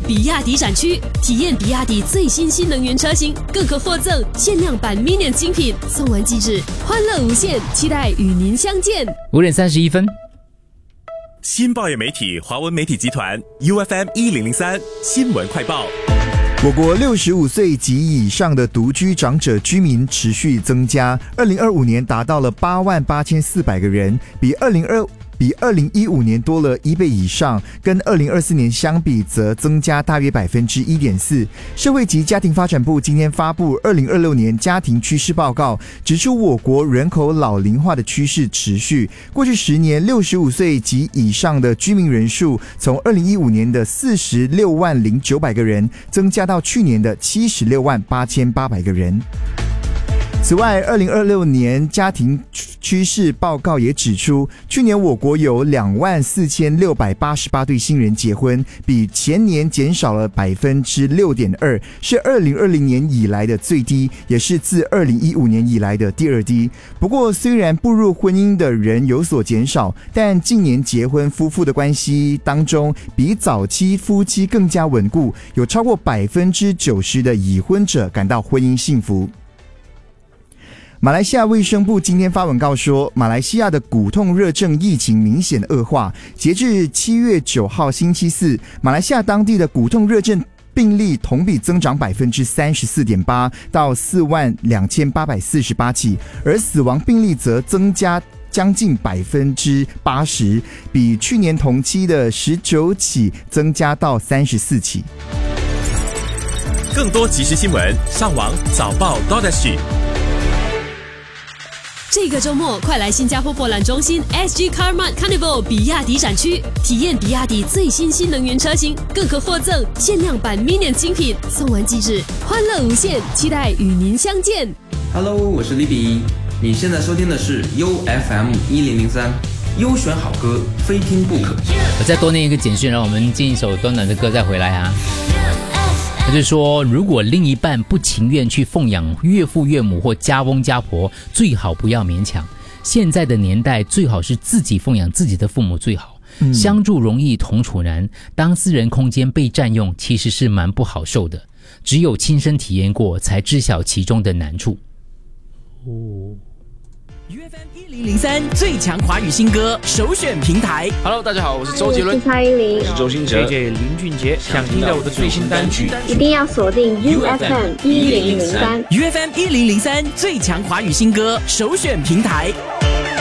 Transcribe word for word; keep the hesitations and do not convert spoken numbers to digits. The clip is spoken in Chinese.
比亚迪展区，体验比亚迪最新新能源车型，更可获赠限量版 Minion 精品，送完即止，欢乐无限，期待与您相见。 五点三十一分。 新报业媒体华文媒体集团 U F M 一零零三新闻快报。 我国六十五岁及以上的独居长者居民持续增加，二零二五年达到了八万八千四百个人，比二零二比二零一五年多了一倍以上，跟二零二四年相比则增加大约百分之一点四。社会及家庭发展部今天发布二零二六年家庭趋势报告，指出我国人口老龄化的趋势持续。过去十年，六十五岁及以上的居民人数从二零一五年的四十六万零九百个人，增加到去年的七十六万八千八百个人。此外，二零二六年家庭趋势报告也指出，去年我国有两万四千六百八十八对新人结婚，比前年减少了百分之六点二，是二零二零年以来的最低，也是自二零一五年以来的第二低。不过，虽然步入婚姻的人有所减少，但近年结婚夫妇的关系当中，比早期夫妻更加稳固，有超过百分之九十的已婚者感到婚姻幸福。马来西亚卫生部今天发文告说，马来西亚的骨痛热症疫情明显恶化。截至七月九号星期四，马来西亚当地的骨痛热症病例同比增长百分之三十四点八，到四万两千八百四十八起，而死亡病例则增加将近百分之八十，比去年同期的十九起增加到三十四起。 更多即时新闻，上网早报 .dot.sg。 这个周末，快来新加坡博览中心 S G Carmart Carnival 比亚迪展区，体验比亚迪最新新能源车型，更可获赠限量版 Minion 精品，送完即止，欢乐无限，期待与您相见。 Hello， 我是李比，你现在收听的是 U F M 一零零三，优选好歌，非听不可。 我再多念一个简讯，让我们进一首短短的歌再回来啊。他就说，如果另一半不情愿去奉养岳父岳母或家翁家婆，最好不要勉强。现在的年代，最好是自己奉养自己的父母最好。嗯、相助容易同处难，当私人空间被占用，其实是蛮不好受的。只有亲身体验过，才知晓其中的难处。 哦。U F M 一零零三最强华语新歌首选平台。 Hello， 大家好，我是周杰伦， 我是蔡依林， 我是周兴哲 ，J J 林俊杰。想听到我的最新单曲， 一定要锁定 U F M 一零零三。 U F M 一零零三最强华语新歌首选平台。